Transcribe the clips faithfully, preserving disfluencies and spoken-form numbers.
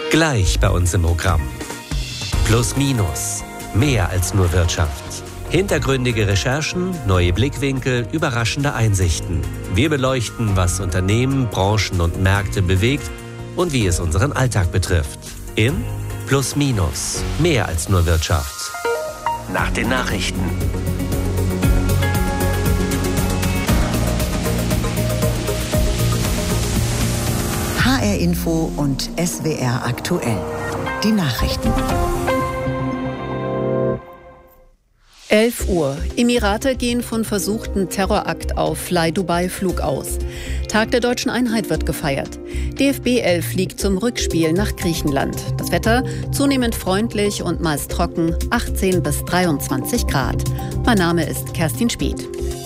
Gleich bei uns im Programm. Plus Minus. Mehr als nur Wirtschaft. Hintergründige Recherchen, neue Blickwinkel, überraschende Einsichten. Wir beleuchten, was Unternehmen, Branchen und Märkte bewegt und wie es unseren Alltag betrifft. In Plus Minus. Mehr als nur Wirtschaft. Nach den Nachrichten. H R Info und S W R aktuell. Die Nachrichten. elf Uhr. Emirate gehen von versuchten Terrorakt auf Fly-Dubai-Flug aus. Tag der deutschen Einheit wird gefeiert. D F B elf fliegt zum Rückspiel nach Griechenland. Das Wetter zunehmend freundlich und meist trocken, achtzehn bis dreiundzwanzig Grad. Mein Name ist Kerstin Speth.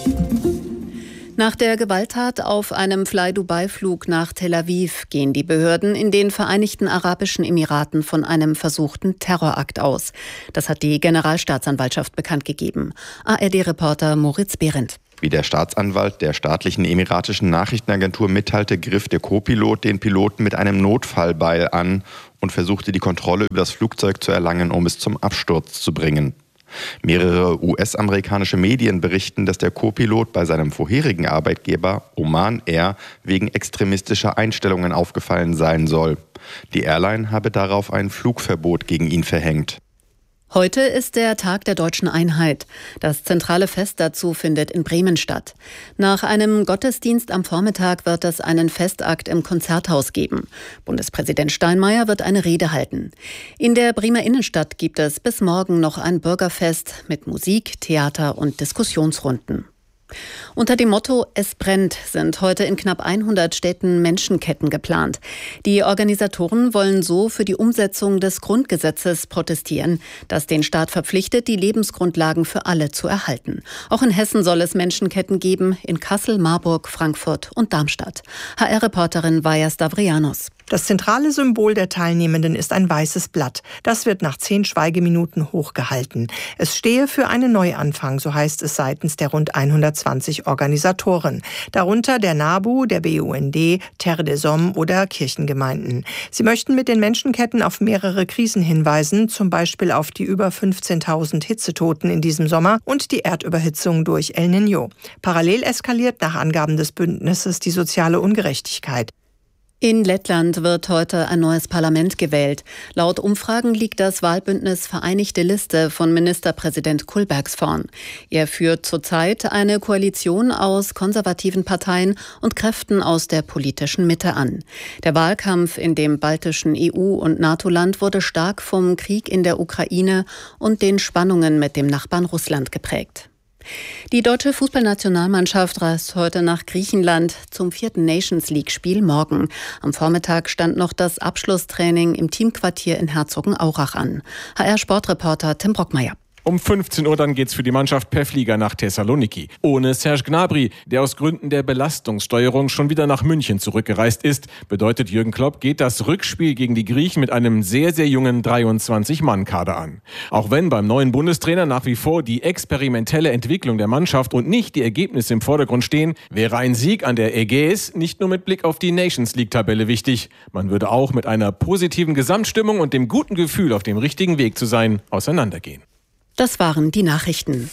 Nach der Gewalttat auf einem Fly-Dubai-Flug nach Tel Aviv gehen die Behörden in den Vereinigten Arabischen Emiraten von einem versuchten Terrorakt aus. Das hat die Generalstaatsanwaltschaft bekannt gegeben. A R D-Reporter Moritz Behrendt. Wie der Staatsanwalt der staatlichen emiratischen Nachrichtenagentur mitteilte, griff der Co-Pilot den Piloten mit einem Notfallbeil an und versuchte die Kontrolle über das Flugzeug zu erlangen, um es zum Absturz zu bringen. Mehrere U S-amerikanische Medien berichten, dass der Co-Pilot bei seinem vorherigen Arbeitgeber Oman Air wegen extremistischer Einstellungen aufgefallen sein soll. Die Airline habe darauf ein Flugverbot gegen ihn verhängt. Heute ist der Tag der deutschen Einheit. Das zentrale Fest dazu findet in Bremen statt. Nach einem Gottesdienst am Vormittag wird es einen Festakt im Konzerthaus geben. Bundespräsident Steinmeier wird eine Rede halten. In der Bremer Innenstadt gibt es bis morgen noch ein Bürgerfest mit Musik, Theater und Diskussionsrunden. Unter dem Motto Es brennt sind heute in knapp hundert Städten Menschenketten geplant. Die Organisatoren wollen so für die Umsetzung des Grundgesetzes protestieren, das den Staat verpflichtet, die Lebensgrundlagen für alle zu erhalten. Auch in Hessen soll es Menschenketten geben, in Kassel, Marburg, Frankfurt und Darmstadt. H R-Reporterin Vaja Stavrianos. Das zentrale Symbol der Teilnehmenden ist ein weißes Blatt. Das wird nach zehn Schweigeminuten hochgehalten. Es stehe für einen Neuanfang, so heißt es seitens der rund hundertzwanzig Organisatoren. Darunter der NABU, der B U N D, Terre des Hommes oder Kirchengemeinden. Sie möchten mit den Menschenketten auf mehrere Krisen hinweisen, zum Beispiel auf die über fünfzehntausend Hitzetoten in diesem Sommer und die Erdüberhitzung durch El Niño. Parallel eskaliert nach Angaben des Bündnisses die soziale Ungerechtigkeit. In Lettland wird heute ein neues Parlament gewählt. Laut Umfragen liegt das Wahlbündnis Vereinigte Liste von Ministerpräsident Kulbergs vorn. Er führt zurzeit eine Koalition aus konservativen Parteien und Kräften aus der politischen Mitte an. Der Wahlkampf in dem baltischen E U- und NATO-Land wurde stark vom Krieg in der Ukraine und den Spannungen mit dem Nachbarn Russland geprägt. Die deutsche Fußballnationalmannschaft reist heute nach Griechenland zum vierten Nations-League-Spiel morgen. Am Vormittag stand noch das Abschlusstraining im Teamquartier in Herzogenaurach an. H R-Sportreporter Tim Brockmeier. Um fünfzehn Uhr dann geht's für die Mannschaft per Flieger nach Thessaloniki. Ohne Serge Gnabry, der aus Gründen der Belastungssteuerung schon wieder nach München zurückgereist ist, bedeutet Jürgen Klopp, geht das Rückspiel gegen die Griechen mit einem sehr, sehr jungen dreiundzwanzig-Mann-Kader an. Auch wenn beim neuen Bundestrainer nach wie vor die experimentelle Entwicklung der Mannschaft und nicht die Ergebnisse im Vordergrund stehen, wäre ein Sieg an der Ägäis nicht nur mit Blick auf die Nations-League-Tabelle wichtig. Man würde auch mit einer positiven Gesamtstimmung und dem guten Gefühl, auf dem richtigen Weg zu sein, auseinandergehen. Das waren die Nachrichten.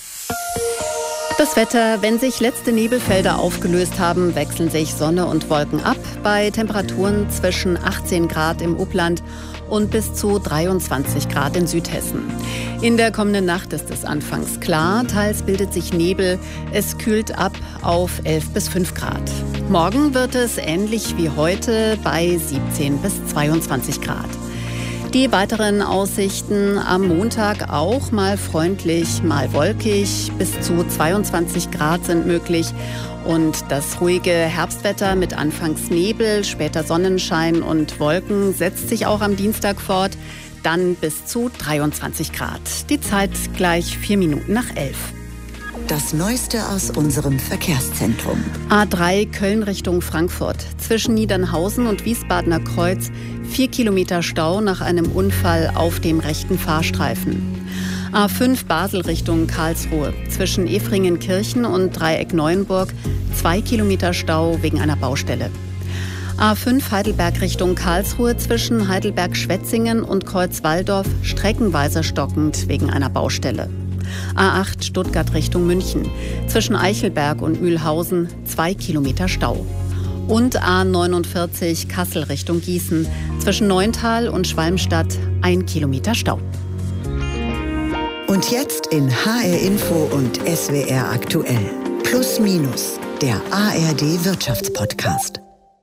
Das Wetter: Wenn sich letzte Nebelfelder aufgelöst haben, wechseln sich Sonne und Wolken ab bei Temperaturen zwischen achtzehn Grad im Upland und bis zu dreiundzwanzig Grad in Südhessen. In der kommenden Nacht ist es anfangs klar, teils bildet sich Nebel. Es kühlt ab auf elf bis fünf Grad. Morgen wird es ähnlich wie heute bei siebzehn bis zweiundzwanzig Grad. Die weiteren Aussichten: am Montag auch mal freundlich, mal wolkig. Bis zu zweiundzwanzig Grad sind möglich. Und das ruhige Herbstwetter mit anfangs Nebel, später Sonnenschein und Wolken setzt sich auch am Dienstag fort. Dann bis zu dreiundzwanzig Grad. Die Zeit gleich vier Minuten nach elf. Das Neueste aus unserem Verkehrszentrum. A drei Köln Richtung Frankfurt. Zwischen Niedernhausen und Wiesbadener Kreuz vier Kilometer Stau nach einem Unfall auf dem rechten Fahrstreifen. A fünf Basel Richtung Karlsruhe. Zwischen Efringenkirchen und Dreieck Neuenburg zwei Kilometer Stau wegen einer Baustelle. A fünf Heidelberg Richtung Karlsruhe zwischen Heidelberg-Schwetzingen und Kreuzwaldorf streckenweise stockend wegen einer Baustelle. A acht Stuttgart Richtung München zwischen Eichelberg und Mühlhausen zwei Kilometer Stau. Und A neunundvierzig Kassel Richtung Gießen zwischen Neuntal und Schwalmstadt ein Kilometer Stau. Und jetzt in H R Info und S W R aktuell. Plus Minus, der A R D Wirtschaftspodcast.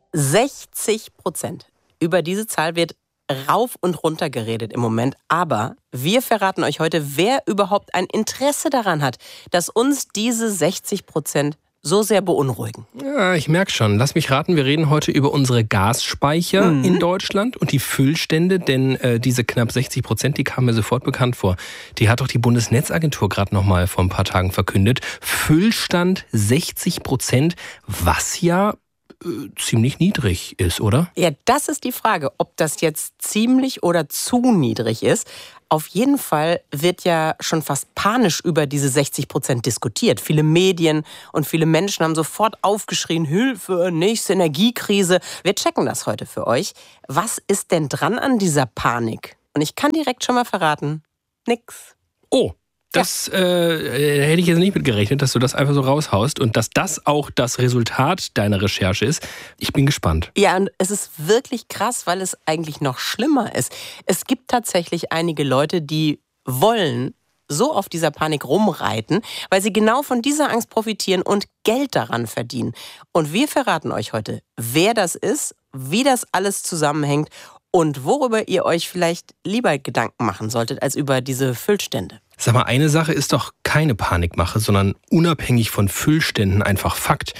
sechzig Prozent. Über diese Zahl wird rauf und runter geredet im Moment. Aber wir verraten euch heute, wer überhaupt ein Interesse daran hat, dass uns diese sechzig Prozent so sehr beunruhigen. Ja, ich merke schon. Lass mich raten, wir reden heute über unsere Gasspeicher mhm. in Deutschland und die Füllstände, denn äh, diese knapp sechzig Prozent, die kamen mir sofort bekannt vor. Die hat doch die Bundesnetzagentur gerade noch mal vor ein paar Tagen verkündet. Füllstand sechzig Prozent, was ja äh, ziemlich niedrig ist, oder? Ja, das ist die Frage, ob das jetzt ziemlich oder zu niedrig ist. Auf jeden Fall wird ja schon fast panisch über diese sechzig Prozent diskutiert. Viele Medien und viele Menschen haben sofort aufgeschrien, Hilfe, nächste Energiekrise. Wir checken das heute für euch. Was ist denn dran an dieser Panik? Und ich kann direkt schon mal verraten, nix. Oh, das ja. äh, hätte ich jetzt nicht mit gerechnet, dass du das einfach so raushaust und dass das auch das Resultat deiner Recherche ist. Ich bin gespannt. Ja, und es ist wirklich krass, weil es eigentlich noch schlimmer ist. Es gibt tatsächlich einige Leute, die wollen so auf dieser Panik rumreiten, weil sie genau von dieser Angst profitieren und Geld daran verdienen. Und wir verraten euch heute, wer das ist, wie das alles zusammenhängt und worüber ihr euch vielleicht lieber Gedanken machen solltet, als über diese Füllstände. Sag mal, eine Sache ist doch keine Panikmache, sondern unabhängig von Füllständen einfach Fakt.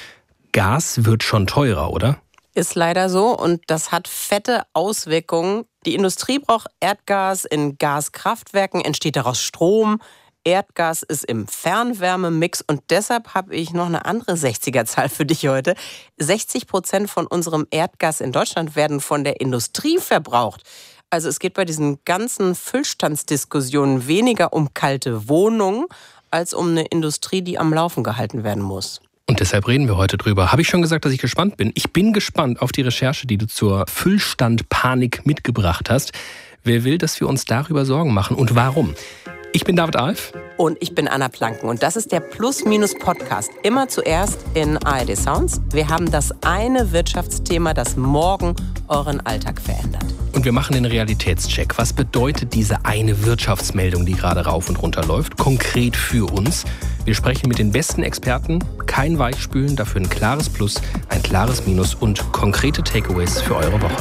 Gas wird schon teurer, oder? Ist leider so und das hat fette Auswirkungen. Die Industrie braucht Erdgas, in Gaskraftwerken entsteht daraus Strom. Erdgas ist im Fernwärmemix und deshalb habe ich noch eine andere sechziger-Zahl für dich heute. sechzig Prozent von unserem Erdgas in Deutschland werden von der Industrie verbraucht. Also es geht bei diesen ganzen Füllstandsdiskussionen weniger um kalte Wohnungen als um eine Industrie, die am Laufen gehalten werden muss. Und deshalb reden wir heute drüber. Habe ich schon gesagt, dass ich gespannt bin? Ich bin gespannt auf die Recherche, die du zur Füllstandpanik mitgebracht hast. Wer will, dass wir uns darüber Sorgen machen und warum? Ich bin David Alf. Und ich bin Anna Planken. Und das ist der Plus-Minus-Podcast. Immer zuerst in A R D Sounds. Wir haben das eine Wirtschaftsthema, das morgen euren Alltag verändert. Und wir machen den Realitätscheck. Was bedeutet diese eine Wirtschaftsmeldung, die gerade rauf und runter läuft, konkret für uns? Wir sprechen mit den besten Experten. Kein Weichspülen, dafür ein klares Plus, ein klares Minus und konkrete Takeaways für eure Woche.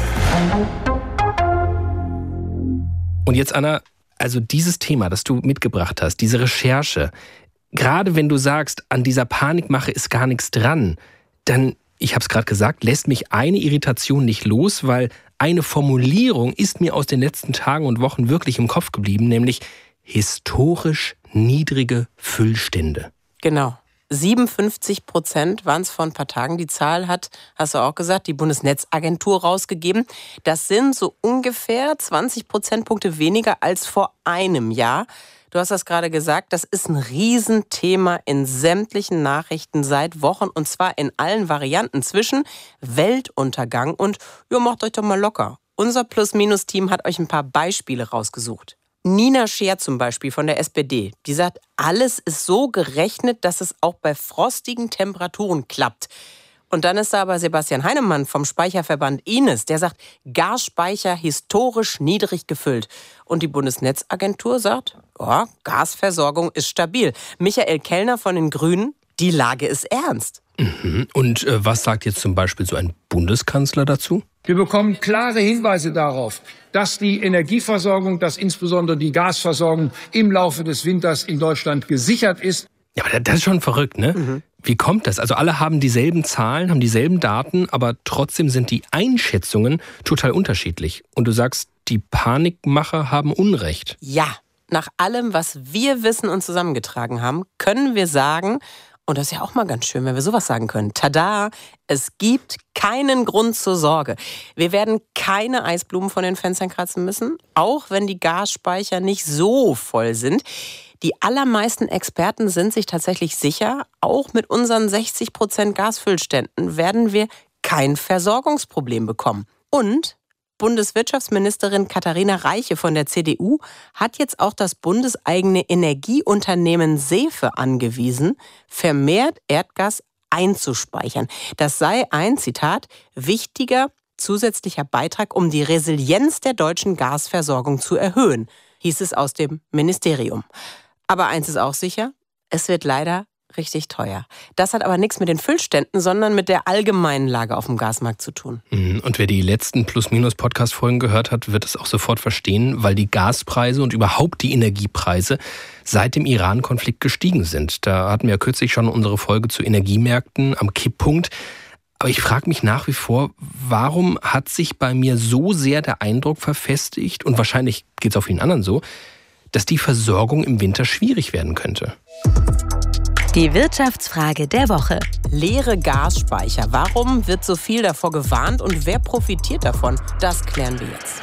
Und jetzt, Anna, also dieses Thema, das du mitgebracht hast, diese Recherche, gerade wenn du sagst, an dieser Panikmache ist gar nichts dran, dann, ich habe es gerade gesagt, lässt mich eine Irritation nicht los, weil eine Formulierung ist mir aus den letzten Tagen und Wochen wirklich im Kopf geblieben, nämlich historisch niedrige Füllstände. Genau. siebenundfünfzig Prozent waren es vor ein paar Tagen. Die Zahl hat, hast du auch gesagt, die Bundesnetzagentur rausgegeben. Das sind so ungefähr zwanzig Prozentpunkte weniger als vor einem Jahr. Du hast das gerade gesagt, das ist ein Riesenthema in sämtlichen Nachrichten seit Wochen und zwar in allen Varianten zwischen Weltuntergang und ja, macht euch doch mal locker. Unser Plus-Minus-Team hat euch ein paar Beispiele rausgesucht. Nina Scheer zum Beispiel von der S P D, die sagt, alles ist so gerechnet, dass es auch bei frostigen Temperaturen klappt. Und dann ist da aber Sebastian Heinemann vom Speicherverband I N E S, der sagt, Gasspeicher historisch niedrig gefüllt. Und die Bundesnetzagentur sagt, oh, Gasversorgung ist stabil. Michael Kellner von den Grünen, die Lage ist ernst. Mhm. Und äh, was sagt jetzt zum Beispiel so ein Bundeskanzler dazu? Wir bekommen klare Hinweise darauf, dass die Energieversorgung, dass insbesondere die Gasversorgung im Laufe des Winters in Deutschland gesichert ist. Ja, aber das ist schon verrückt, ne? Mhm. Wie kommt das? Also alle haben dieselben Zahlen, haben dieselben Daten, aber trotzdem sind die Einschätzungen total unterschiedlich. Und du sagst, die Panikmacher haben Unrecht. Ja, nach allem, was wir wissen und zusammengetragen haben, können wir sagen, und das ist ja auch mal ganz schön, wenn wir sowas sagen können. Tada, es gibt keinen Grund zur Sorge. Wir werden keine Eisblumen von den Fenstern kratzen müssen, auch wenn die Gasspeicher nicht so voll sind. Die allermeisten Experten sind sich tatsächlich sicher, auch mit unseren sechzig Prozent Gasfüllständen werden wir kein Versorgungsproblem bekommen. Und Bundeswirtschaftsministerin Katharina Reiche von der C D U hat jetzt auch das bundeseigene Energieunternehmen SEFE angewiesen, vermehrt Erdgas einzuspeichern. Das sei ein, Zitat, wichtiger zusätzlicher Beitrag, um die Resilienz der deutschen Gasversorgung zu erhöhen, hieß es aus dem Ministerium. Aber eins ist auch sicher, es wird leider richtig teuer. Das hat aber nichts mit den Füllständen, sondern mit der allgemeinen Lage auf dem Gasmarkt zu tun. Und wer die letzten Plus-Minus-Podcast-Folgen gehört hat, wird es auch sofort verstehen, weil die Gaspreise und überhaupt die Energiepreise seit dem Iran-Konflikt gestiegen sind. Da hatten wir ja kürzlich schon unsere Folge zu Energiemärkten am Kipppunkt. Aber ich frage mich nach wie vor, warum hat sich bei mir so sehr der Eindruck verfestigt, und wahrscheinlich geht es auch vielen anderen so, dass die Versorgung im Winter schwierig werden könnte? Die Wirtschaftsfrage der Woche. Leere Gasspeicher. Warum wird so viel davor gewarnt und wer profitiert davon? Das klären wir jetzt.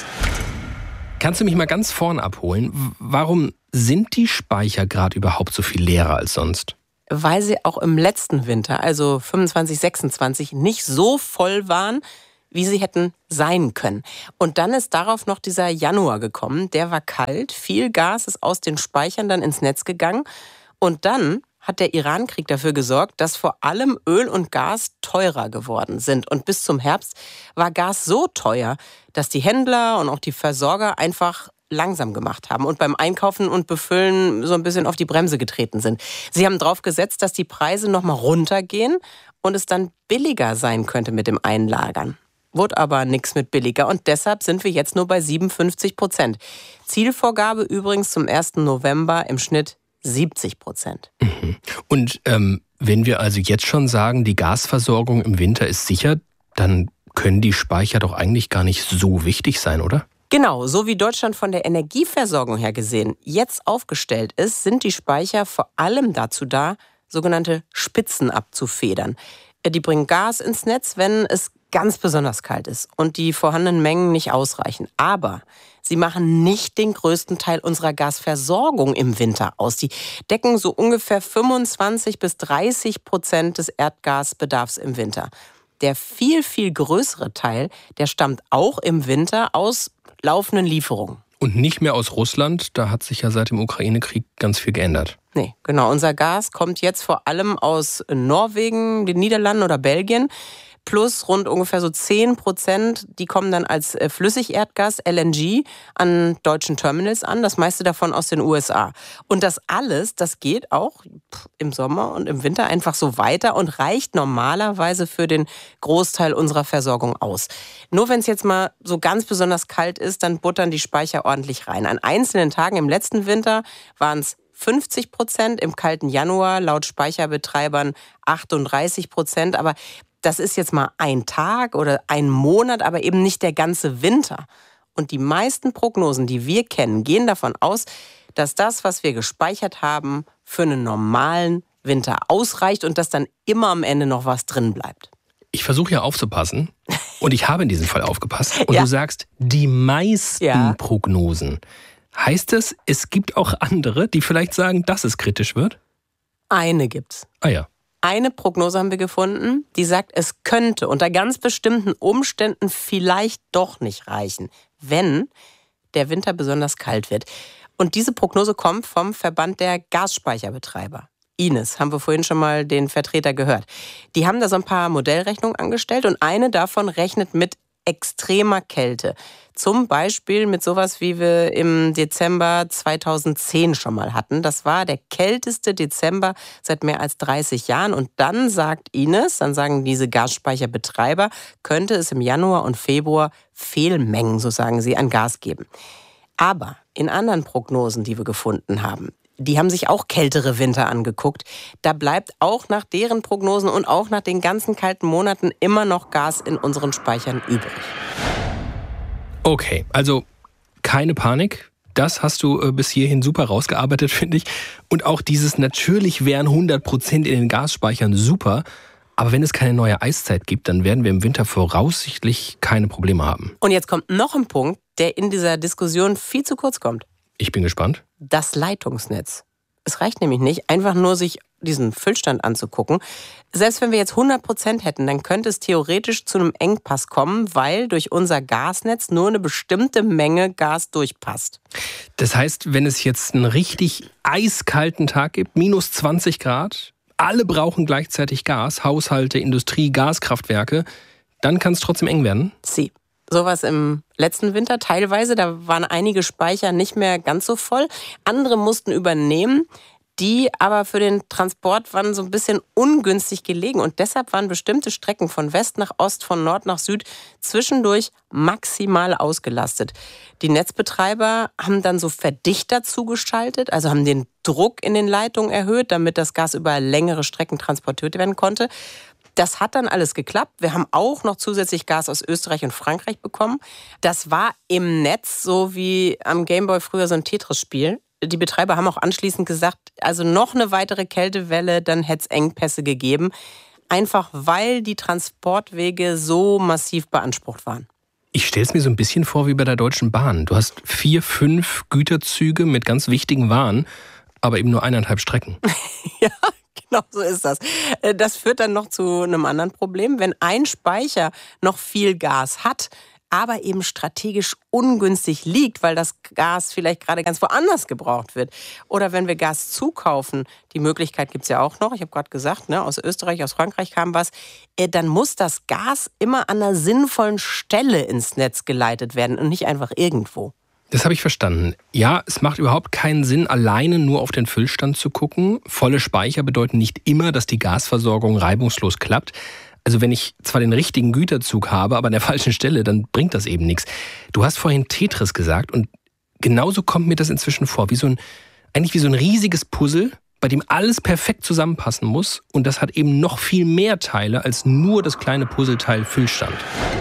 Kannst du mich mal ganz vorn abholen? Warum sind die Speicher gerade überhaupt so viel leerer als sonst? Weil sie auch im letzten Winter, also fünfundzwanzig, sechsundzwanzig, nicht so voll waren, wie sie hätten sein können. Und dann ist darauf noch dieser Januar gekommen. Der war kalt, viel Gas ist aus den Speichern dann ins Netz gegangen. Und dann hat der Iran-Krieg dafür gesorgt, dass vor allem Öl und Gas teurer geworden sind. Und bis zum Herbst war Gas so teuer, dass die Händler und auch die Versorger einfach langsam gemacht haben und beim Einkaufen und Befüllen so ein bisschen auf die Bremse getreten sind. Sie haben darauf gesetzt, dass die Preise nochmal runtergehen und es dann billiger sein könnte mit dem Einlagern. Wurde aber nichts mit billiger und deshalb sind wir jetzt nur bei siebenundfünfzig Prozent. Zielvorgabe übrigens zum ersten November im Schnitt siebzig Prozent. Mhm. Und ähm, wenn wir also jetzt schon sagen, die Gasversorgung im Winter ist sicher, dann können die Speicher doch eigentlich gar nicht so wichtig sein, oder? Genau, so wie Deutschland von der Energieversorgung her gesehen jetzt aufgestellt ist, sind die Speicher vor allem dazu da, sogenannte Spitzen abzufedern. Die bringen Gas ins Netz, wenn es ganz besonders kalt ist und die vorhandenen Mengen nicht ausreichen. Aber sie machen nicht den größten Teil unserer Gasversorgung im Winter aus. Die decken so ungefähr fünfundzwanzig bis dreißig Prozent des Erdgasbedarfs im Winter. Der viel, viel größere Teil, der stammt auch im Winter aus laufenden Lieferungen. Und nicht mehr aus Russland, da hat sich ja seit dem Ukraine-Krieg ganz viel geändert. Nee, genau. Unser Gas kommt jetzt vor allem aus Norwegen, den Niederlanden oder Belgien. Plus rund ungefähr so zehn Prozent, die kommen dann als Flüssigerdgas, L N G, an deutschen Terminals an. Das meiste davon aus den U S A. Und das alles, das geht auch im Sommer und im Winter einfach so weiter und reicht normalerweise für den Großteil unserer Versorgung aus. Nur wenn es jetzt mal so ganz besonders kalt ist, dann buttern die Speicher ordentlich rein. An einzelnen Tagen im letzten Winter waren es fünfzig Prozent, im kalten Januar laut Speicherbetreibern achtunddreißig Prozent. Aber das ist jetzt mal ein Tag oder ein Monat, aber eben nicht der ganze Winter. Und die meisten Prognosen, die wir kennen, gehen davon aus, dass das, was wir gespeichert haben, für einen normalen Winter ausreicht und dass dann immer am Ende noch was drin bleibt. Ich versuche ja aufzupassen und ich habe in diesem Fall aufgepasst. Und ja. Du sagst, die meisten ja. Prognosen. Heißt es, es gibt auch andere, die vielleicht sagen, dass es kritisch wird? Eine gibt's. Ah ja. Eine Prognose haben wir gefunden, die sagt, es könnte unter ganz bestimmten Umständen vielleicht doch nicht reichen, wenn der Winter besonders kalt wird. Und diese Prognose kommt vom Verband der Gasspeicherbetreiber. I N E S, haben wir vorhin schon mal den Vertreter gehört. Die haben da so ein paar Modellrechnungen angestellt und eine davon rechnet mit extremer Kälte. Zum Beispiel mit sowas, wie wir im Dezember zweitausendzehn schon mal hatten. Das war der kälteste Dezember seit mehr als dreißig Jahren. Und dann sagt I N E S, dann sagen diese Gasspeicherbetreiber, könnte es im Januar und Februar Fehlmengen, so sagen sie, an Gas geben. Aber in anderen Prognosen, die wir gefunden haben, die haben sich auch kältere Winter angeguckt. Da bleibt auch nach deren Prognosen und auch nach den ganzen kalten Monaten immer noch Gas in unseren Speichern übrig. Okay, also keine Panik. Das hast du äh, bis hierhin super rausgearbeitet, finde ich. Und auch dieses natürlich wären hundert Prozent in den Gasspeichern super. Aber wenn es keine neue Eiszeit gibt, dann werden wir im Winter voraussichtlich keine Probleme haben. Und jetzt kommt noch ein Punkt, der in dieser Diskussion viel zu kurz kommt. Ich bin gespannt. Das Leitungsnetz. Es reicht nämlich nicht, einfach nur sich diesen Füllstand anzugucken. Selbst wenn wir jetzt hundert Prozent hätten, dann könnte es theoretisch zu einem Engpass kommen, weil durch unser Gasnetz nur eine bestimmte Menge Gas durchpasst. Das heißt, wenn es jetzt einen richtig eiskalten Tag gibt, minus zwanzig Grad, alle brauchen gleichzeitig Gas, Haushalte, Industrie, Gaskraftwerke, dann kann es trotzdem eng werden? Sie. Sowas im letzten Winter teilweise, da waren einige Speicher nicht mehr ganz so voll. Andere mussten übernehmen, die aber für den Transport waren so ein bisschen ungünstig gelegen. Und deshalb waren bestimmte Strecken von West nach Ost, von Nord nach Süd zwischendurch maximal ausgelastet. Die Netzbetreiber haben dann so Verdichter zugeschaltet, also haben den Druck in den Leitungen erhöht, damit das Gas über längere Strecken transportiert werden konnte. Das hat dann alles geklappt. Wir haben auch noch zusätzlich Gas aus Österreich und Frankreich bekommen. Das war im Netz so wie am Gameboy früher so ein Tetris-Spiel. Die Betreiber haben auch anschließend gesagt, also noch eine weitere Kältewelle, dann hätte es Engpässe gegeben. Einfach weil die Transportwege so massiv beansprucht waren. Ich stelle es mir so ein bisschen vor wie bei der Deutschen Bahn. Du hast vier, fünf Güterzüge mit ganz wichtigen Waren, aber eben nur eineinhalb Strecken. Ja, genau so ist das. Das führt dann noch zu einem anderen Problem. Wenn ein Speicher noch viel Gas hat, aber eben strategisch ungünstig liegt, weil das Gas vielleicht gerade ganz woanders gebraucht wird. Oder wenn wir Gas zukaufen, die Möglichkeit gibt es ja auch noch, ich habe gerade gesagt, ne, aus Österreich, aus Frankreich kam was, äh, dann muss das Gas immer an einer sinnvollen Stelle ins Netz geleitet werden und nicht einfach irgendwo. Das habe ich verstanden. Ja, es macht überhaupt keinen Sinn, alleine nur auf den Füllstand zu gucken. Volle Speicher bedeuten nicht immer, dass die Gasversorgung reibungslos klappt. Also wenn ich zwar den richtigen Güterzug habe, aber an der falschen Stelle, dann bringt das eben nichts. Du hast vorhin Tetris gesagt und genauso kommt mir das inzwischen vor, wie so ein, eigentlich wie so ein riesiges Puzzle, bei dem alles perfekt zusammenpassen muss und das hat eben noch viel mehr Teile als nur das kleine Puzzleteil Füllstand.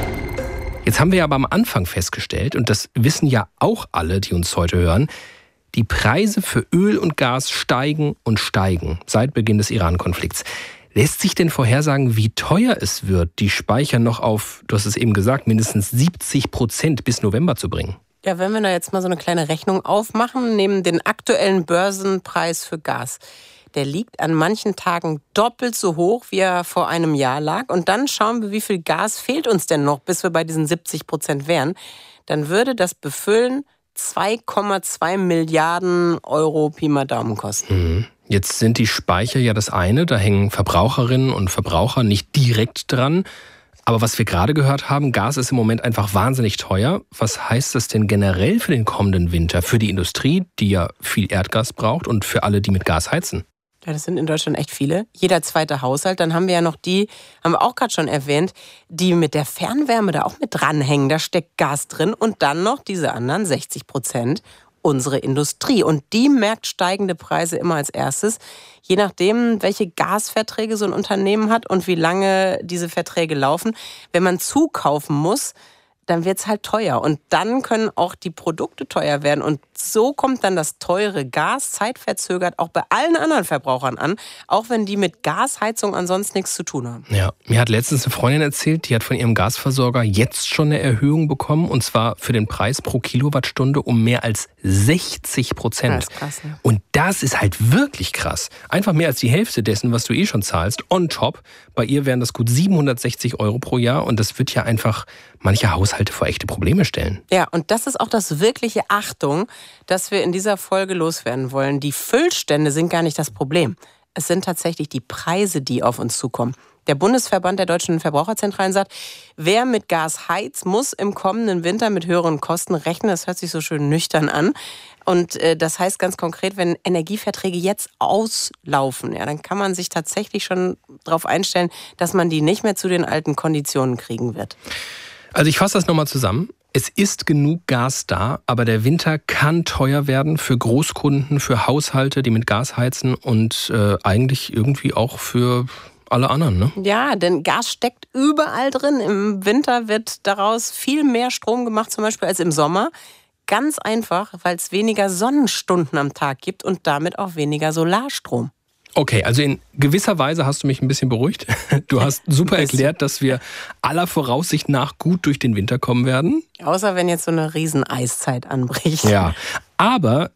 Jetzt haben wir aber am Anfang festgestellt, und das wissen ja auch alle, die uns heute hören, die Preise für Öl und Gas steigen und steigen seit Beginn des Iran-Konflikts. Lässt sich denn vorhersagen, wie teuer es wird, die Speicher noch auf, du hast es eben gesagt, mindestens siebzig Prozent bis November zu bringen? Ja, wenn wir da jetzt mal so eine kleine Rechnung aufmachen, nehmen den aktuellen Börsenpreis für Gas. Der liegt an manchen Tagen doppelt so hoch, wie er vor einem Jahr lag. Und dann schauen wir, wie viel Gas fehlt uns denn noch, bis wir bei diesen siebzig Prozent wären. Dann würde das Befüllen zwei Komma zwei Milliarden Euro Pi mal Daumen kosten. Mhm. Jetzt sind die Speicher ja das eine, da hängen Verbraucherinnen und Verbraucher nicht direkt dran. Aber was wir gerade gehört haben, Gas ist im Moment einfach wahnsinnig teuer. Was heißt das denn generell für den kommenden Winter? Für die Industrie, die ja viel Erdgas braucht, und für alle, die mit Gas heizen? Ja, das sind in Deutschland echt viele. Jeder zweite Haushalt. Dann haben wir ja noch die, haben wir auch gerade schon erwähnt, die mit der Fernwärme da auch mit dranhängen. Da steckt Gas drin. Und dann noch diese anderen sechzig Prozent. Unsere Industrie. Und die merkt steigende Preise immer als erstes. Je nachdem, welche Gasverträge so ein Unternehmen hat und wie lange diese Verträge laufen. Wenn man zukaufen muss, dann wird es halt teuer. Und dann können auch die Produkte teuer werden. Und so kommt dann das teure Gas zeitverzögert auch bei allen anderen Verbrauchern an, auch wenn die mit Gasheizung ansonsten nichts zu tun haben. Ja, mir hat letztens eine Freundin erzählt, die hat von ihrem Gasversorger jetzt schon eine Erhöhung bekommen, und zwar für den Preis pro Kilowattstunde um mehr als sechzig Prozent. Das ist krass, ne? Und das ist halt wirklich krass. Einfach mehr als die Hälfte dessen, was du eh schon zahlst, on top. Bei ihr wären das gut siebenhundertsechzig Euro pro Jahr, und das wird ja einfach manche Haushalte vor echte Probleme stellen. Ja, und das ist auch das wirkliche Achtung, das wir in dieser Folge loswerden wollen. Die Füllstände sind gar nicht das Problem. Es sind tatsächlich die Preise, die auf uns zukommen. Der Bundesverband der deutschen Verbraucherzentralen sagt, wer mit Gas heizt, muss im kommenden Winter mit höheren Kosten rechnen. Das hört sich so schön nüchtern an. Und äh, das heißt ganz konkret, wenn Energieverträge jetzt auslaufen, ja, dann kann man sich tatsächlich schon darauf einstellen, dass man die nicht mehr zu den alten Konditionen kriegen wird. Also ich fasse das nochmal zusammen. Es ist genug Gas da, aber der Winter kann teuer werden für Großkunden, für Haushalte, die mit Gas heizen, und äh, eigentlich irgendwie auch für alle anderen, ne? Ja, denn Gas steckt überall drin. Im Winter wird daraus viel mehr Strom gemacht, zum Beispiel als im Sommer. Ganz einfach, weil es weniger Sonnenstunden am Tag gibt und damit auch weniger Solarstrom. Okay, also in gewisser Weise hast du mich ein bisschen beruhigt. Du hast super erklärt, dass wir aller Voraussicht nach gut durch den Winter kommen werden. Außer wenn jetzt so eine Rieseneiszeit anbricht. Ja, aber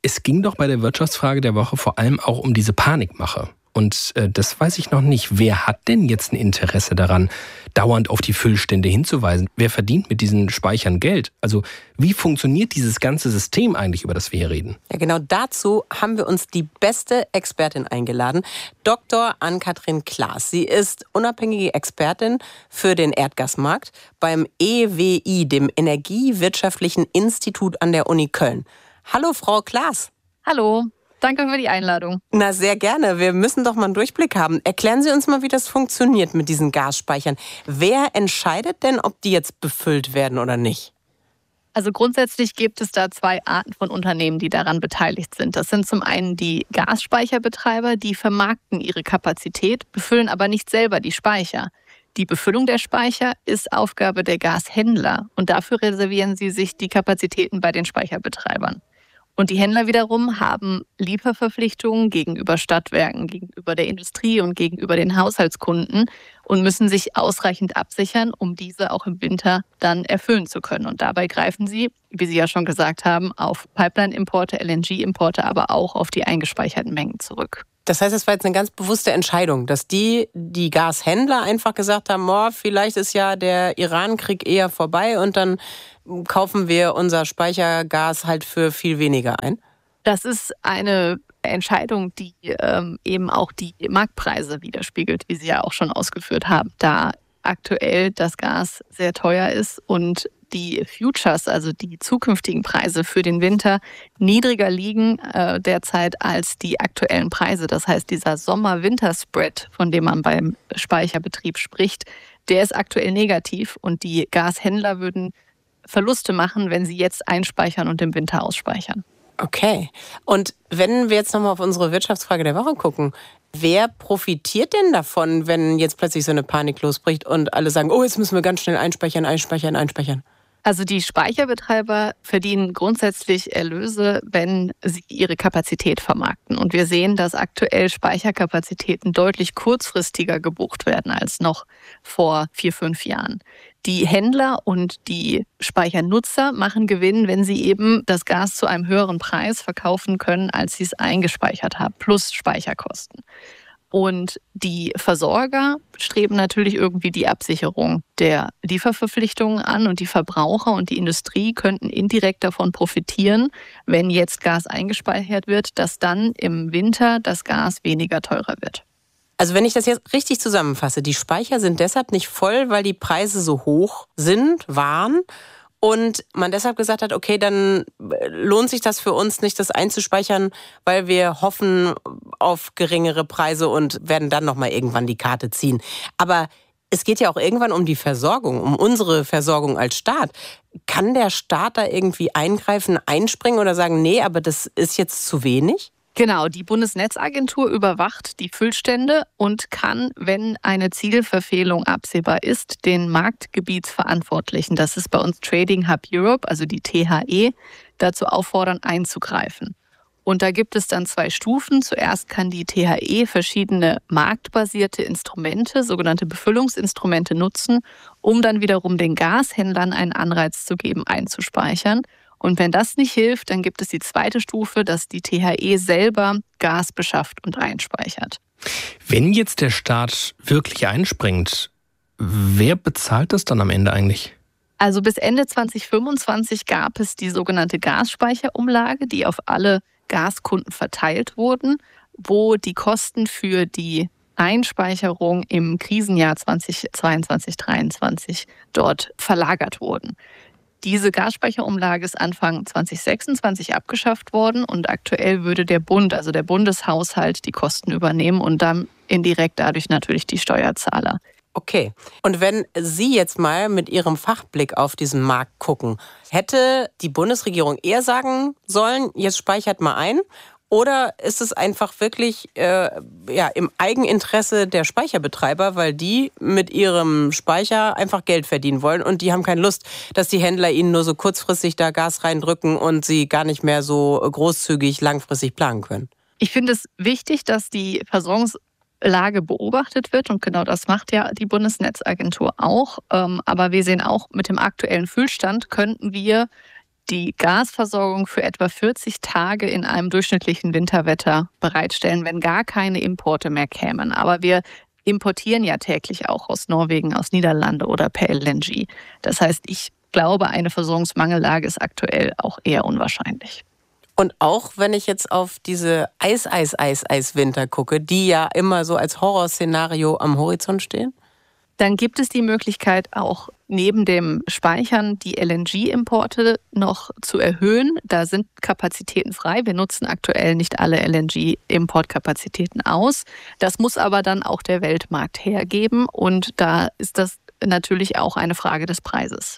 es ging doch bei der Wirtschaftsfrage der Woche vor allem auch um diese Panikmache. Und äh, das weiß ich noch nicht. Wer hat denn jetzt ein Interesse daran, dauernd auf die Füllstände hinzuweisen? Wer verdient mit diesen Speichern Geld? Also wie funktioniert dieses ganze System eigentlich, über das wir hier reden? Ja, genau dazu haben wir uns die beste Expertin eingeladen, Doktor Ann-Kathrin Klaas. Sie ist unabhängige Expertin für den Erdgasmarkt beim E W I, dem Energiewirtschaftlichen Institut an der Uni Köln. Hallo, Frau Klaas. Hallo. Danke für die Einladung. Na, sehr gerne. Wir müssen doch mal einen Durchblick haben. Erklären Sie uns mal, wie das funktioniert mit diesen Gasspeichern. Wer entscheidet denn, ob die jetzt befüllt werden oder nicht? Also grundsätzlich gibt es da zwei Arten von Unternehmen, die daran beteiligt sind. Das sind zum einen die Gasspeicherbetreiber, die vermarkten ihre Kapazität, befüllen aber nicht selber die Speicher. Die Befüllung der Speicher ist Aufgabe der Gashändler und dafür reservieren sie sich die Kapazitäten bei den Speicherbetreibern. Und die Händler wiederum haben Lieferverpflichtungen gegenüber Stadtwerken, gegenüber der Industrie und gegenüber den Haushaltskunden und müssen sich ausreichend absichern, um diese auch im Winter dann erfüllen zu können. Und dabei greifen sie, wie Sie ja schon gesagt haben, auf Pipeline-Importe, L N G-Importe, aber auch auf die eingespeicherten Mengen zurück. Das heißt, es war jetzt eine ganz bewusste Entscheidung, dass die, die Gashändler einfach gesagt haben, oh, vielleicht ist ja der Iran-Krieg eher vorbei und dann kaufen wir unser Speichergas halt für viel weniger ein? Das ist eine Entscheidung, die ähm, eben auch die Marktpreise widerspiegelt, wie Sie ja auch schon ausgeführt haben, da aktuell das Gas sehr teuer ist und die Futures, also die zukünftigen Preise für den Winter, niedriger liegen äh, derzeit als die aktuellen Preise. Das heißt, dieser Sommer-Winter-Spread, von dem man beim Speicherbetrieb spricht, der ist aktuell negativ und die Gashändler würden Verluste machen, wenn sie jetzt einspeichern und im Winter ausspeichern. Okay. Und wenn wir jetzt nochmal auf unsere Wirtschaftsfrage der Woche gucken, wer profitiert denn davon, wenn jetzt plötzlich so eine Panik losbricht und alle sagen, oh, jetzt müssen wir ganz schnell einspeichern, einspeichern, einspeichern? Also die Speicherbetreiber verdienen grundsätzlich Erlöse, wenn sie ihre Kapazität vermarkten. Und wir sehen, dass aktuell Speicherkapazitäten deutlich kurzfristiger gebucht werden als noch vor vier, fünf Jahren. Die Händler und die Speichernutzer machen Gewinn, wenn sie eben das Gas zu einem höheren Preis verkaufen können, als sie es eingespeichert haben, plus Speicherkosten. Und die Versorger streben natürlich irgendwie die Absicherung der Lieferverpflichtungen an und die Verbraucher und die Industrie könnten indirekt davon profitieren, wenn jetzt Gas eingespeichert wird, dass dann im Winter das Gas weniger teurer wird. Also wenn ich das jetzt richtig zusammenfasse, die Speicher sind deshalb nicht voll, weil die Preise so hoch sind, waren und man deshalb gesagt hat, okay, dann lohnt sich das für uns nicht, das einzuspeichern, weil wir hoffen auf geringere Preise und werden dann nochmal irgendwann die Karte ziehen. Aber es geht ja auch irgendwann um die Versorgung, um unsere Versorgung als Staat. Kann der Staat da irgendwie eingreifen, einspringen oder sagen, nee, aber das ist jetzt zu wenig? Genau, die Bundesnetzagentur überwacht die Füllstände und kann, wenn eine Zielverfehlung absehbar ist, den Marktgebietsverantwortlichen, das ist bei uns Trading Hub Europe, also die T H E, dazu auffordern, einzugreifen. Und da gibt es dann zwei Stufen. Zuerst kann die T H E verschiedene marktbasierte Instrumente, sogenannte Befüllungsinstrumente nutzen, um dann wiederum den Gashändlern einen Anreiz zu geben, einzuspeichern. Und wenn das nicht hilft, dann gibt es die zweite Stufe, dass die T H E selber Gas beschafft und einspeichert. Wenn jetzt der Staat wirklich einspringt, wer bezahlt das dann am Ende eigentlich? Also bis Ende zwanzig fünfundzwanzig gab es die sogenannte Gasspeicherumlage, die auf alle Gaskunden verteilt wurden, wo die Kosten für die Einspeicherung im Krisenjahr zweitausendzweiundzwanzig dreiundzwanzig dort verlagert wurden. Diese Gasspeicherumlage ist Anfang zwanzig sechsundzwanzig abgeschafft worden und aktuell würde der Bund, also der Bundeshaushalt, die Kosten übernehmen und dann indirekt dadurch natürlich die Steuerzahler. Okay. Und wenn Sie jetzt mal mit Ihrem Fachblick auf diesen Markt gucken, hätte die Bundesregierung eher sagen sollen, jetzt speichert mal ein? Oder ist es einfach wirklich äh, ja, im Eigeninteresse der Speicherbetreiber, weil die mit ihrem Speicher einfach Geld verdienen wollen und die haben keine Lust, dass die Händler ihnen nur so kurzfristig da Gas reindrücken und sie gar nicht mehr so großzügig langfristig planen können? Ich finde es wichtig, dass die Versorgungslage beobachtet wird und genau das macht ja die Bundesnetzagentur auch. Aber wir sehen auch, mit dem aktuellen Füllstand könnten wir die Gasversorgung für etwa vierzig Tage in einem durchschnittlichen Winterwetter bereitstellen, wenn gar keine Importe mehr kämen. Aber wir importieren ja täglich auch aus Norwegen, aus Niederlande oder per L N G. Das heißt, ich glaube, eine Versorgungsmangellage ist aktuell auch eher unwahrscheinlich. Und auch wenn ich jetzt auf diese Eis, Eis, Eis, Eis-Winter gucke, die ja immer so als Horrorszenario am Horizont stehen? Dann gibt es die Möglichkeit, auch neben dem Speichern die L N G-Importe noch zu erhöhen. Da sind Kapazitäten frei. Wir nutzen aktuell nicht alle L N G-Importkapazitäten aus. Das muss aber dann auch der Weltmarkt hergeben. Und da ist das natürlich auch eine Frage des Preises.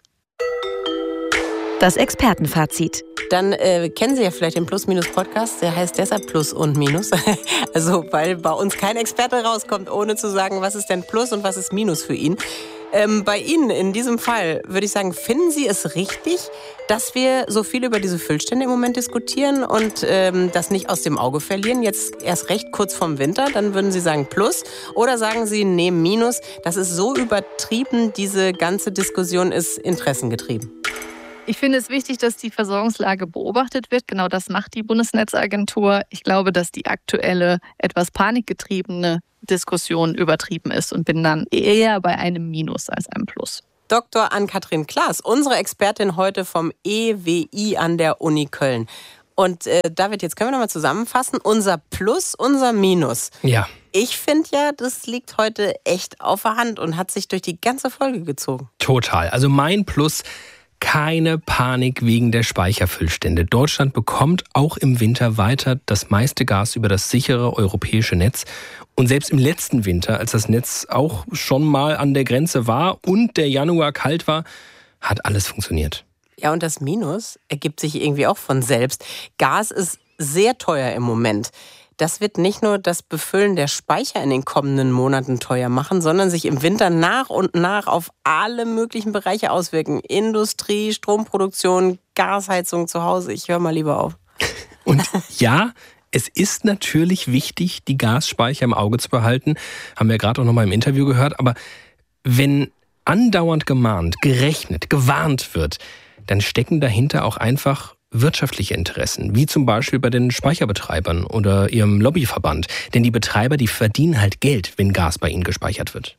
Das Expertenfazit. Dann äh, kennen Sie ja vielleicht den Plus-Minus-Podcast, der heißt deshalb Plus und Minus. Also weil bei uns kein Experte rauskommt, ohne zu sagen, was ist denn Plus und was ist Minus für ihn. Ähm, bei Ihnen in diesem Fall würde ich sagen, finden Sie es richtig, dass wir so viel über diese Füllstände im Moment diskutieren und ähm, das nicht aus dem Auge verlieren, jetzt erst recht kurz vorm Winter, dann würden Sie sagen Plus, oder sagen Sie, nee, Minus, das ist so übertrieben, diese ganze Diskussion ist interessengetrieben? Ich finde es wichtig, dass die Versorgungslage beobachtet wird. Genau das macht die Bundesnetzagentur. Ich glaube, dass die aktuelle, etwas panikgetriebene Diskussion übertrieben ist und bin dann eher bei einem Minus als einem Plus. Doktor Ann-Kathrin Klaas, unsere Expertin heute vom E W I an der Uni Köln. Und äh, David, jetzt können wir nochmal zusammenfassen. Unser Plus, unser Minus. Ja. Ich finde ja, das liegt heute echt auf der Hand und hat sich durch die ganze Folge gezogen. Total. Also mein Plus: keine Panik wegen der Speicherfüllstände. Deutschland bekommt auch im Winter weiter das meiste Gas über das sichere europäische Netz. Und selbst im letzten Winter, als das Netz auch schon mal an der Grenze war und der Januar kalt war, hat alles funktioniert. Ja, und das Minus ergibt sich irgendwie auch von selbst. Gas ist sehr teuer im Moment. Das wird nicht nur das Befüllen der Speicher in den kommenden Monaten teuer machen, sondern sich im Winter nach und nach auf alle möglichen Bereiche auswirken. Industrie, Stromproduktion, Gasheizung zu Hause. Ich höre mal lieber auf. Und ja, es ist natürlich wichtig, die Gasspeicher im Auge zu behalten. Haben wir gerade auch noch mal im Interview gehört. Aber wenn andauernd gemahnt, gerechnet, gewarnt wird, dann stecken dahinter auch einfach wirtschaftliche Interessen, wie zum Beispiel bei den Speicherbetreibern oder ihrem Lobbyverband. Denn die Betreiber, die verdienen halt Geld, wenn Gas bei ihnen gespeichert wird.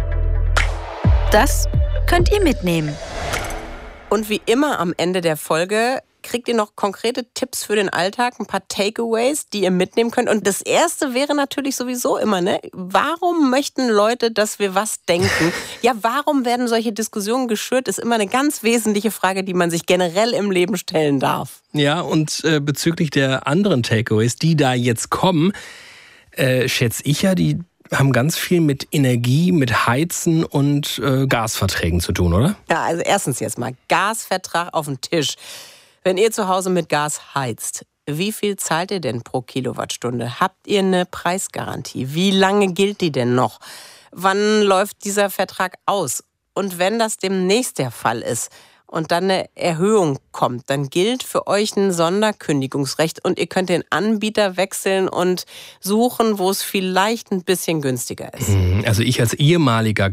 Das könnt ihr mitnehmen. Und wie immer am Ende der Folge kriegt ihr noch konkrete Tipps für den Alltag, ein paar Takeaways, die ihr mitnehmen könnt. Und das erste wäre natürlich sowieso immer, ne? Warum möchten Leute, dass wir was denken? Ja, warum werden solche Diskussionen geschürt? Ist immer eine ganz wesentliche Frage, die man sich generell im Leben stellen darf. Ja, und äh, bezüglich der anderen Takeaways, die da jetzt kommen, äh, schätze ich ja, die haben ganz viel mit Energie, mit Heizen und äh, Gasverträgen zu tun, oder? Ja, also erstens jetzt mal Gasvertrag auf den Tisch. Wenn ihr zu Hause mit Gas heizt, wie viel zahlt ihr denn pro Kilowattstunde? Habt ihr eine Preisgarantie? Wie lange gilt die denn noch? Wann läuft dieser Vertrag aus? Und wenn das demnächst der Fall ist und dann eine Erhöhung kommt, dann gilt für euch ein Sonderkündigungsrecht und ihr könnt den Anbieter wechseln und suchen, wo es vielleicht ein bisschen günstiger ist. Also ich als ehemaliger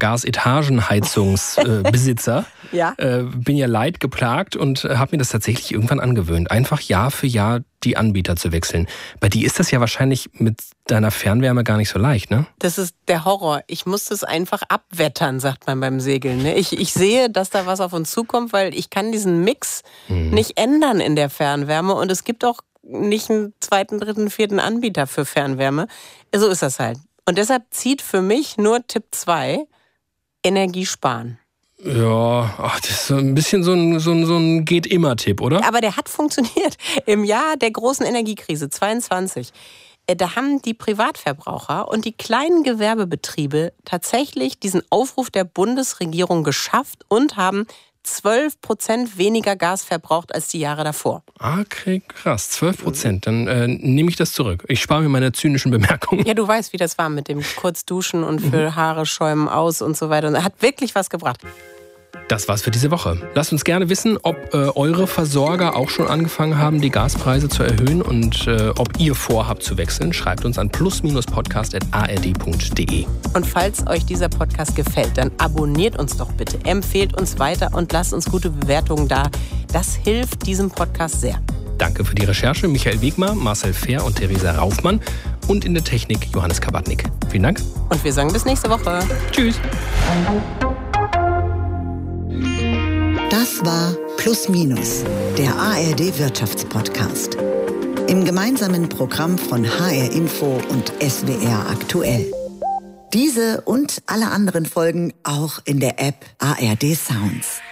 Gasetagenheizungsbesitzer äh, ja? äh, bin ja leidgeplagt und habe mir das tatsächlich irgendwann angewöhnt, einfach Jahr für Jahr die Anbieter zu wechseln. Bei dir ist das ja wahrscheinlich mit deiner Fernwärme gar nicht so leicht, ne? Das ist der Horror. Ich muss das einfach abwettern, sagt man beim Segeln. Ne? Ich, ich sehe, dass da was auf uns zukommt, weil ich kann diesen Mix hm. nicht ändern in der Fernwärme. Und es gibt auch nicht einen zweiten, dritten, vierten Anbieter für Fernwärme. So ist das halt. Und deshalb zieht für mich nur Tipp zwei, Energie sparen. Ja, ach, das ist so ein bisschen so ein, so ein, so ein Geht-immer-Tipp, oder? Aber der hat funktioniert. Im Jahr der großen Energiekrise zweiundzwanzig, da haben die Privatverbraucher und die kleinen Gewerbebetriebe tatsächlich diesen Aufruf der Bundesregierung geschafft und haben zwölf Prozent weniger Gas verbraucht als die Jahre davor. Ah, okay, krass. zwölf Prozent. Dann äh, nehme ich das zurück. Ich spare mir meine zynischen Bemerkungen. Ja, du weißt, wie das war mit dem Kurzduschen und für Haare schäumen aus und so weiter. Und hat wirklich was gebracht. Das war's für diese Woche. Lasst uns gerne wissen, ob äh, eure Versorger auch schon angefangen haben, die Gaspreise zu erhöhen und äh, ob ihr vorhabt zu wechseln. Schreibt uns an plus podcast at a r d punkt d e. Und falls euch dieser Podcast gefällt, dann abonniert uns doch bitte, empfehlt uns weiter und lasst uns gute Bewertungen da. Das hilft diesem Podcast sehr. Danke für die Recherche Michael Wegmar, Marcel Fehr und Theresa Raufmann und in der Technik Johannes Kabatnik. Vielen Dank. Und wir sagen bis nächste Woche. Tschüss. Das war Plus Minus, der A R D Wirtschaftspodcast. Im gemeinsamen Programm von H R Info und S W R aktuell. Diese und alle anderen Folgen auch in der App A R D Sounds.